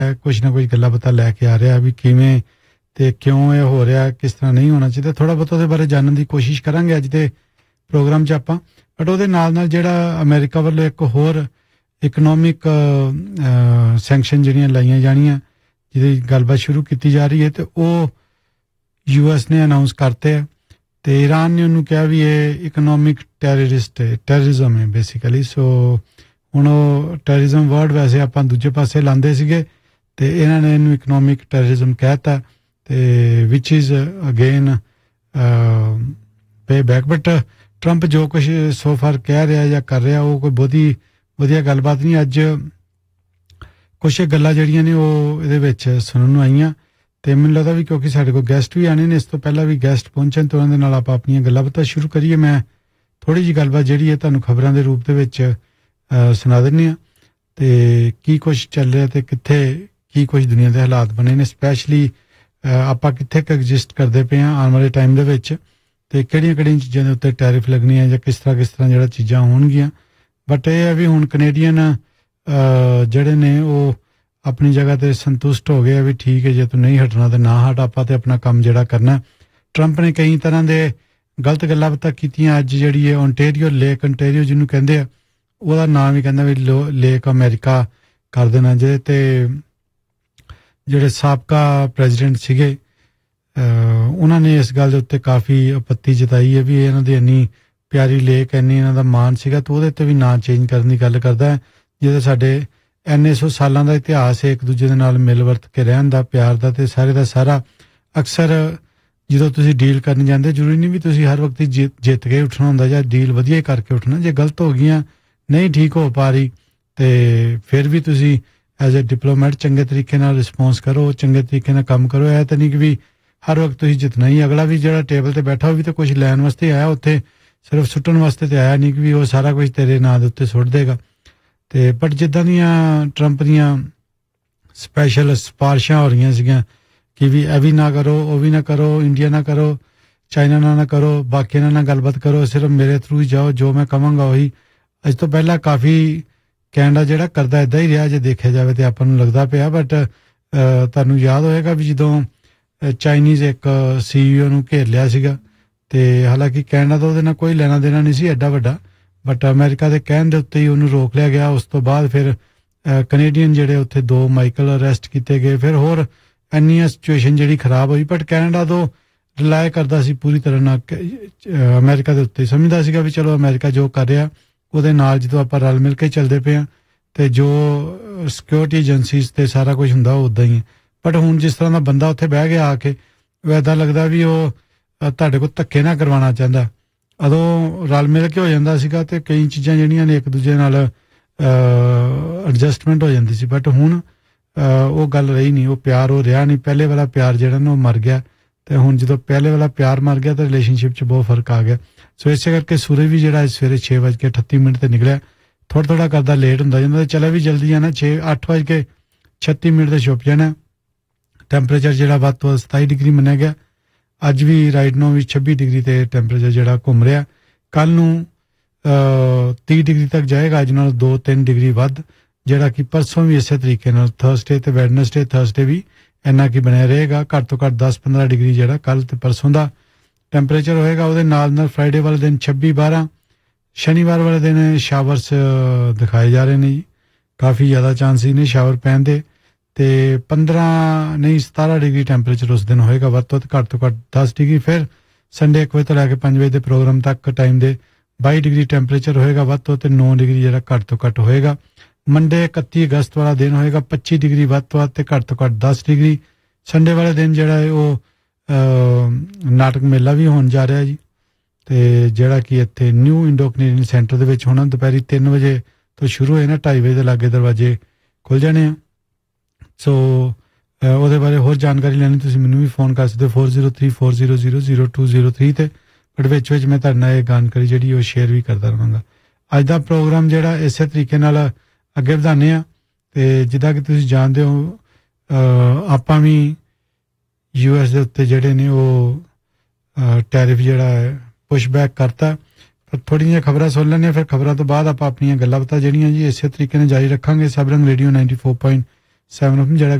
ਕੁਝ ਨਾ ਕੁਝ ਗੱਲਾਂ ਪਤਾ ਲੈ ਕੇ ਆ ਰਿਹਾ ਵੀ ਕਿਵੇਂ ਤੇ ਕਿਉਂ ਇਹ ਹੋ ਰਿਹਾ, ਕਿਸ ਤਰ੍ਹਾਂ ਨਹੀਂ ਹੋਣਾ ਚਾਹੀਦਾ। ਥੋੜਾ ਬਹੁਤ ਉਹਦੇ ਬਾਰੇ ਜਾਣਨ ਦੀ ਕੋਸ਼ਿਸ਼ ਕਰਾਂਗੇ ਅੱਜ ਦੇ ਪ੍ਰੋਗਰਾਮ 'ਚ ਆਪਾਂ। ਬਟ ਉਹਦੇ ਨਾਲ ਜਿਹੜਾ ਅਮਰੀਕਾ ਵੱਲੋਂ ਇੱਕ ਹੋਰ ਇਕਨੋਮਿਕ ਸੈਂਕਸ਼ਨ ਜਿਹੜੀਆਂ ਲਾਈਆਂ ਜਾਣੀਆਂ, ਜਿਹਦੀ ਗੱਲਬਾਤ ਸ਼ੁਰੂ ਕੀਤੀ ਜਾ ਰਹੀ ਹੈ, ਤੇ ਉਹ US ਨੇ ਅਨਾਊਂਸ ਕਰਤੇ ਹੈ ਤੇ ਈਰਾਨ ਨੇ ਉਹਨੂੰ ਕਿਹਾ ਵੀ ਇਹ ਇਕਨੋਮਿਕ ਟੈਰਰਿਜ਼ਮ ਹੈ ਬੇਸਿਕਲੀ। ਸੋ ਹੁਣ ਉਹ ਟੈਰਰਿਜ਼ਮ ਵਰਡ ਵੈਸੇ ਆਪਾਂ ਦੂਜੇ ਪਾਸੇ ਲਾਉਂਦੇ ਸੀਗੇ ਤੇ ਇਹਨਾਂ ਨੇ ਇਹਨੂੰ ਇਕਨੋਮਿਕ ਟੈਰਰਿਜ਼ਮ ਕਹਿਤਾ ਤੇ ਵਿਚ is again pay back. But Trump ਜੋ ਕੁਛ ਸੋ ਫਾਰ ਕਹਿ ਰਿਹਾ ਜਾਂ ਕਰ ਰਿਹਾ ਉਹ ਕੋਈ ਬਹੁਤੀ ਵਧੀਆ ਗੱਲਬਾਤ ਨਹੀਂ। ਅੱਜ ਕੁਛ ਗੱਲਾਂ ਜਿਹੜੀਆਂ ਨੇ ਉਹ ਇਹਦੇ ਵਿੱਚ ਸੁਣਨ ਨੂੰ ਆਈਆਂ ਤੇ ਮੈਨੂੰ ਲੱਗਦਾ ਵੀ ਕਿਉਂਕਿ ਸਾਡੇ ਕੋਲ ਗੈਸਟ ਵੀ ਆਣੇ ਨੇ, ਇਸ ਤੋਂ ਪਹਿਲਾਂ ਵੀ ਗੈਸਟ ਪਹੁੰਚਣ ਤੇ ਉਹਨਾਂ ਦੇ ਨਾਲ ਆਪਾਂ ਆਪਣੀਆਂ ਗੱਲਾਂ ਬਾਤਾਂ ਸ਼ੁਰੂ ਕਰੀਏ। ਮੈਂ ਥੋੜ੍ਹੀ ਜਿਹੀ ਗੱਲਬਾਤ ਜਿਹੜੀ ਹੈ ਤੁਹਾਨੂੰ ਖਬਰਾਂ ਦੇ ਰੂਪ ਦੇ ਵਿੱਚ ਸੁਣਾ ਦਿੰਦੀ ਹਾਂ ਤੇ ਕੀ ਕੁਛ ਚੱਲ ਰਿਹਾ ਤੇ ਕਿੱਥੇ ਕੀ ਕੁਛ ਦੁਨੀਆ ਦੇ ਹਾਲਾਤ ਬਣੇ ਨੇ, ਸਪੈਸ਼ਲੀ ਆਪਾਂ ਕਿੱਥੇ ਕੁ ਐਗਜ਼ਿਸਟ ਕਰਦੇ ਪਏ ਹਾਂ ਆਉਣ ਵਾਲੇ ਟਾਈਮ ਦੇ ਵਿੱਚ ਤੇ ਕਿਹੜੀਆਂ ਚੀਜ਼ਾਂ ਦੇ ਉੱਤੇ ਟੈਰਿਫ ਲੱਗਣੀਆਂ ਜਾਂ ਕਿਸ ਤਰ੍ਹਾਂ ਜਿਹੜਾ ਚੀਜ਼ਾਂ ਹੋਣਗੀਆਂ। ਬਟ ਇਹ ਹੈ ਵੀ ਹੁਣ ਕੈਨੇਡੀਅਨ ਜਿਹੜੇ ਨੇ ਉਹ ਆਪਣੀ ਜਗ੍ਹਾ ਤੇ ਸੰਤੁਸ਼ਟ ਹੋ ਗਏ ਆ ਵੀ ਠੀਕ ਹੈ, ਜੇ ਤੂੰ ਨਹੀਂ ਹਟਣਾ ਤੇ ਨਾ ਹਟ, ਆਪਾਂ ਤੇ ਆਪਣਾ ਕੰਮ ਜਿਹੜਾ ਕਰਨਾ। ਟਰੰਪ ਨੇ ਕਈ ਤਰ੍ਹਾਂ ਦੇ ਗਲਤ ਗੱਲਾਂ ਬਾਤਾਂ ਕੀਤੀਆਂ। ਅੱਜ ਜਿਹੜੀ ਹੈ ਓਨਟੇਰੀਓ ਲੇਕ ਓਨਟੇਰੀਓ ਜਿਹਨੂੰ ਕਹਿੰਦੇ ਆ, ਉਹਦਾ ਨਾਮ ਵੀ ਕਹਿੰਦਾ ਵੀ ਲੇਕ ਅਮਰੀਕਾ ਕਰ ਦੇਣਾ, ਜਿਹਦੇ ਤੇ ਜਿਹੜੇ ਸਾਬਕਾ ਪ੍ਰੈਜ਼ੀਡੈਂਟ ਸੀਗੇ ਉਹਨਾਂ ਨੇ ਇਸ ਗੱਲ ਦੇ ਉੱਤੇ ਕਾਫੀ ਆਪੱਤੀ ਜਤਾਈ ਹੈ ਵੀ ਇਹਨਾਂ ਦੀ ਇੰਨੀ ਪਿਆਰੀ ਲੇਕ, ਇੰਨੀ ਇਹਨਾਂ ਦਾ ਮਾਣ ਸੀਗਾ ਤੇ ਉਹਦੇ ਤੇ ਵੀ ਨਾਂ ਚੇਂਜ ਕਰਨ ਦੀ ਗੱਲ ਕਰਦਾ ਹੈ, ਜਿਹਦੇ ਸਾਡੇ ਇੰਨੇ 100 ਸਾਲਾਂ ਦਾ ਇਤਿਹਾਸ ਹੈ ਇੱਕ ਦੂਜੇ ਦੇ ਨਾਲ ਮਿਲ ਵਰਤ ਕੇ ਰਹਿਣ ਦਾ, ਪਿਆਰ ਦਾ ਤੇ ਸਾਰੇ ਦਾ ਸਾਰਾ। ਅਕਸਰ ਜਦੋਂ ਤੁਸੀਂ ਡੀਲ ਕਰਨ ਜਾਂਦੇ ਜ਼ਰੂਰੀ ਨਹੀਂ ਵੀ ਤੁਸੀਂ ਹਰ ਵਕਤ ਜਿੱਤ ਕੇ ਉੱਠਣਾ ਹੁੰਦਾ ਜਾਂ ਡੀਲ ਵਧੀਆ ਹੀ ਕਰਕੇ ਉੱਠਣਾ। ਜੇ ਗਲਤ ਹੋ ਗਈਆਂ, ਨਹੀਂ ਠੀਕ ਹੋ ਪਾ ਰਹੀ ਤੇ ਫਿਰ ਵੀ ਤੁਸੀਂ ਐਜ਼ ਅ ਡਿਪਲੋਮੈਟ ਚੰਗੇ ਤਰੀਕੇ ਨਾਲ ਰਿਸਪੌਂਸ ਕਰੋ, ਚੰਗੇ ਤਰੀਕੇ ਨਾਲ ਕੰਮ ਕਰੋ। ਇਹ ਤਾਂ ਨਹੀਂ ਕਿ ਵੀ ਹਰ ਵਕਤ ਤੁਸੀਂ ਜਿੱਤਣਾ ਹੀ। ਅਗਲਾ ਵੀ ਜਿਹੜਾ ਟੇਬਲ ਤੇ ਬੈਠਾ ਉਹ ਵੀ ਤਾਂ ਕੁਝ ਲੈਣ ਵਾਸਤੇ ਆਇਆ, ਉੱਥੇ ਸਿਰਫ ਸੁੱਟਣ ਵਾਸਤੇ ਤੇ ਆਇਆ ਨਹੀਂ ਕਿ ਵੀ ਉਹ ਸਾਰਾ ਕੁਝ ਤੇਰੇ ਨਾਂ ਦੇ ਉੱਤੇ ਸੁੱਟ ਦੇਗਾ। ਤੇ ਬਟ ਜਿੱਦਾਂ ਦੀਆਂ ਟਰੰਪ ਦੀਆਂ ਸਪੈਸ਼ਲ ਸਿਫਾਰਿਸ਼ਾਂ ਹੋ ਰਹੀਆਂ ਸੀਗੀਆਂ ਕਿ ਵੀ ਇਹ ਵੀ ਨਾ ਕਰੋ, ਉਹ ਵੀ ਨਾ ਕਰੋ, ਇੰਡੀਆ ਨਾ ਕਰੋ, ਚਾਈਨਾ ਨਾਲ ਨਾ ਕਰੋ, ਬਾਕੀਆਂ ਨਾਲ ਗੱਲਬਾਤ ਕਰੋ, ਸਿਰਫ ਮੇਰੇ ਥਰੂ ਹੀ ਜਾਓ, ਜੋ ਮੈਂ ਕਵਾਂਗਾ ਉਹੀ। ਅੱਜ ਤੋਂ ਪਹਿਲਾਂ ਕਾਫੀ ਕੈਨੇਡਾ ਜਿਹੜਾ ਕਰਦਾ ਇੱਦਾਂ ਹੀ ਰਿਹਾ ਜੇ ਦੇਖਿਆ ਜਾਵੇ ਤੇ ਆਪਾਂ ਨੂੰ ਲੱਗਦਾ ਪਿਆ। ਬਟ ਤੁਹਾਨੂੰ ਯਾਦ ਹੋਏਗਾ ਵੀ ਜਦੋਂ ਚਾਈਨੀਜ਼ ਇੱਕ CEO ਨੂੰ ਘੇਰ ਲਿਆ ਸੀਗਾ ਤੇ ਹਾਲਾਂਕਿ ਕੈਨੇਡਾ ਦਾ ਉਹਦੇ ਨਾਲ ਕੋਈ ਲੈਣਾ ਦੇਣਾ ਨਹੀਂ ਸੀ ਐਡਾ ਵੱਡਾ, ਬਟ ਅਮਰੀਕਾ ਦੇ ਕਹਿਣ ਦੇ ਉੱਤੇ ਹੀ ਉਹਨੂੰ ਰੋਕ ਲਿਆ ਗਿਆ। ਉਸ ਤੋਂ ਬਾਅਦ ਫਿਰ ਕੈਨੇਡੀਅਨ ਜਿਹੜੇ ਉੱਥੇ 2 ਮਾਈਕਲ ਅਰੈਸਟ ਕੀਤੇ ਗਏ, ਫਿਰ ਹੋਰ ਇੰਨੀ ਸਿਚੁਏਸ਼ਨ ਜਿਹੜੀ ਖਰਾਬ ਹੋਈ। ਬਟ ਕੈਨੇਡਾ ਤੋਂ ਰਿਲਾਈ ਕਰਦਾ ਸੀ ਪੂਰੀ ਤਰ੍ਹਾਂ ਨਾਲ ਅਮਰੀਕਾ ਦੇ ਉੱਤੇ, ਸਮਝਦਾ ਸੀਗਾ ਵੀ ਚਲੋ ਅਮਰੀਕਾ ਜੋ ਕਰ ਰਿਹਾ ਉਹਦੇ ਨਾਲ ਜਦੋਂ ਆਪਾਂ ਰਲ ਮਿਲ ਕੇ ਚੱਲਦੇ ਪਏ ਹਾਂ ਤੇ ਜੋ ਸਿਕਿਉਰਿਟੀ ਏਜੰਸੀਜ਼ ਤੇ ਸਾਰਾ ਕੁਝ ਹੁੰਦਾ ਉਹ ਉੱਦਾਂ ਹੀ ਹੈ। ਬਟ ਹੁਣ ਜਿਸ ਤਰ੍ਹਾਂ ਦਾ ਬੰਦਾ ਉੱਥੇ ਬਹਿ ਗਿਆ ਆ ਕੇ, ਉਹ ਇੱਦਾਂ ਲੱਗਦਾ ਵੀ ਉਹ ਤੁਹਾਡੇ ਕੋਲ ਧੱਕੇ ਨਾ ਕਰਵਾਉਣਾ ਚਾਹੁੰਦਾ। ਉਦੋਂ ਰਲ ਮਿਲ ਕੇ ਹੋ ਜਾਂਦਾ ਸੀਗਾ ਤੇ ਕਈ ਚੀਜ਼ਾਂ ਜਿਹੜੀਆਂ ਨੇ ਇੱਕ ਦੂਜੇ ਨਾਲ ਐਡਜਸਟਮੈਂਟ ਹੋ ਜਾਂਦੀ ਸੀ। ਬਟ ਹੁਣ ਉਹ ਗੱਲ ਰਹੀ ਨਹੀਂ, ਉਹ ਪਿਆਰ ਉਹ ਰਿਹਾ ਨਹੀਂ। ਪਹਿਲੇ ਵਾਲਾ ਪਿਆਰ ਜਿਹੜਾ ਨਾ ਉਹ ਮਰ ਗਿਆ ਤੇ ਹੁਣ ਜਦੋਂ ਪਹਿਲੇ ਵਾਲਾ ਪਿਆਰ ਮਰ ਗਿਆ ਤਾਂ ਰਿਲੇਸ਼ਨਸ਼ਿਪ 'ਚ ਬਹੁਤ ਫਰਕ ਆ ਗਿਆ। ਸੋ ਇਸੇ ਕਰਕੇ ਸੂਰਜ ਵੀ ਜਿਹੜਾ ਸਵੇਰੇ 6:38 ਤੇ ਨਿਕਲਿਆ, ਥੋੜ੍ਹਾ ਕਰਦਾ ਲੇਟ ਹੁੰਦਾ ਜਾਂਦਾ, ਚਲਾ ਵੀ ਜਲਦੀ ਜਾਣਾ, 8:36 ਤੇ ਛੁਪ ਜਾਣਾ। ਟੈਂਪਰੇਚਰ ਜਿਹੜਾ ਵੱਧ ਤੋਂ 27 ਡਿਗਰੀ ਮੰਨਿਆ ਗਿਆ। ਅੱਜ ਵੀ ਰਾਈਟ ਨੂੰ ਵੀ 26 ਡਿਗਰੀ ਤੇ ਟੈਂਪਰੇਚਰ ਜਿਹੜਾ ਘੁੰਮ ਰਿਹਾ। ਕੱਲ ਨੂੰ 30 ਡਿਗਰੀ ਤੱਕ ਜਾਏਗਾ, ਅੱਜ ਨਾਲ 2-3 ਡਿਗਰੀ ਵੱਧ, ਜਿਹੜਾ ਕਿ ਪਰਸੋਂ ਵੀ ਇਸੇ ਤਰੀਕੇ ਨਾਲ ਥਰਸਡੇ ਤੇ ਵੈਡਨਸਡੇ ਥਰਸਡੇ ਵੀ ਇੰਨਾ ਕੀ ਬਣਿਆ ਰਹੇਗਾ। ਘੱਟ ਤੋਂ ਘੱਟ 10-15 ਡਿਗਰੀ ਜਿਹੜਾ ਕੱਲ ਤੇ ਪਰਸੋਂ ਦਾ ਟੈਂਪਰੇਚਰ ਹੋਏਗਾ। ਉਹਦੇ ਨਾਲ ਫਰਾਈਡੇ ਵਾਲੇ ਦਿਨ 26-12, ਸ਼ਨੀਵਾਰ ਵਾਲੇ ਦਿਨ ਸ਼ਾਵਰਸ ਦਿਖਾਏ ਜਾ ਰਹੇ ਨੇ ਜੀ, ਕਾਫੀ ਜ਼ਿਆਦਾ ਚਾਂਸਿਸ ਨੇ ਸ਼ਾਵਰ ਪੈਣ ਦੇ ਤੇ 17 ਡਿਗਰੀ ਟੈਂਪਰੇਚਰ ਉਸ ਦਿਨ ਹੋਏਗਾ ਵੱਧ ਤੋਂ ਘੱਟ ਤੋਂ ਘੱਟ 10 ਡਿਗਰੀ। ਫਿਰ ਸੰਡੇ 1 ਵਜੇ ਤੋਂ ਲੈ ਕੇ 5 ਵਜੇ ਦੇ ਪ੍ਰੋਗਰਾਮ ਤੱਕ ਟਾਈਮ ਦੇ 22 ਡਿਗਰੀ ਟੈਂਪਰੇਚਰ ਹੋਏਗਾ ਵੱਧ ਤੋਂ ਤੇ 9 ਡਿਗਰੀ ਜਿਹੜਾ ਘੱਟ ਤੋਂ ਘੱਟ ਹੋਏਗਾ। ਮੰਡੇ 31 ਅਗਸਤ ਵਾਲਾ ਦਿਨ ਹੋਏਗਾ 25 ਡਿਗਰੀ ਵੱਧ ਤੋਂ ਵੱਧ ਤੇ ਘੱਟ ਤੋਂ ਘੱਟ 10 ਡਿਗਰੀ। ਸੰਡੇ ਵਾਲੇ ਦਿਨ ਜਿਹੜਾ ਹੈ ਉਹ ਨਾਟਕ ਮੇਲਾ ਵੀ ਹੋਣ ਜਾ ਰਿਹਾ ਜੀ, ਤੇ ਜਿਹੜਾ ਕਿ ਇੱਥੇ ਨਿਊ ਇੰਡੋ ਕੈਨੇਡੀਅਨ ਸੈਂਟਰ ਦੇ ਵਿੱਚ ਹੋਣਾ। ਦੁਪਹਿਰੀ 3 ਵਜੇ ਤੋਂ ਸ਼ੁਰੂ ਹੋਏ ਨਾ, 2:30 ਵਜੇ ਦੇ ਲਾਗੇ ਦਰਵਾਜ਼ੇ ਖੁੱਲ ਜਾਣੇ ਆ। ਸੋ ਉਹਦੇ ਬਾਰੇ ਹੋਰ ਜਾਣਕਾਰੀ ਲੈਣੀ ਤੁਸੀਂ ਮੈਨੂੰ ਵੀ ਫੋਨ ਕਰ ਸਕਦੇ 4034000203 ਤੇ। ਬਟ ਵਿੱਚ ਮੈਂ ਤੁਹਾਡੇ ਨਾਲ ਇਹ ਜਾਣਕਾਰੀ ਜਿਹੜੀ ਉਹ ਸ਼ੇਅਰ ਵੀ ਕਰਦਾ ਰਹਾਂਗਾ। ਅੱਜ ਦਾ ਪ੍ਰੋਗਰਾਮ ਜਿਹੜਾ ਇਸੇ ਤਰੀਕੇ ਨਾਲ ਅੱਗੇ ਵਧਾਉਂਦੇ ਆ ਤੇ ਜਿੱਦਾਂ ਕਿ ਤੁਸੀਂ ਜਾਣਦੇ ਹੋ ਆਪਾਂ ਵੀ US ਦੇ ਉੱਤੇ ਜਿਹੜੇ ਨੇ ਉਹ ਟੈਰਿਫ ਜਿਹੜਾ ਹੈ ਪੁਸ਼ਬੈਕ ਕਰਤਾ। ਪਰ ਥੋੜ੍ਹੀਆਂ ਜਿਹੀਆਂ ਖਬਰਾਂ ਸੁਣ ਲੈਂਦੇ ਹਾਂ, ਫਿਰ ਖਬਰਾਂ ਤੋਂ ਬਾਅਦ ਆਪਾਂ ਆਪਣੀਆਂ ਗੱਲਾਂ ਬਾਤਾਂ ਜਿਹੜੀਆਂ ਜੀ ਇਸੇ ਤਰੀਕੇ ਨਾਲ ਜਾਰੀ ਰੱਖਾਂਗੇ। ਸਬਰੰਗ ਰੇਡੀਓ 94.7 7 ਆਫ ਜਿਹੜਾ